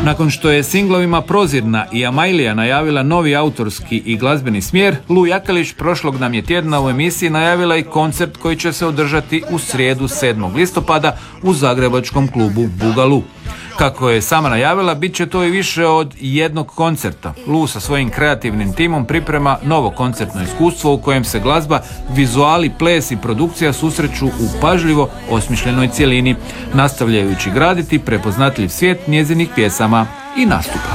Nakon što je singlovima Prozirna i Amajlija najavila novi autorski i glazbeni smjer, Lu Jakelić prošlog nam je tjedna u emisiji najavila i koncert koji će se održati u srijedu 7. listopada u zagrebačkom klubu Bugalu. Kako je sama najavila, bit će to i više od jednog koncerta. Lu sa svojim kreativnim timom priprema novo koncertno iskustvo u kojem se glazba, vizuali, ples i produkcija susreću u pažljivo osmišljenoj cjelini, nastavljajući graditi prepoznatljiv svijet njezinih pjesama i nastupa.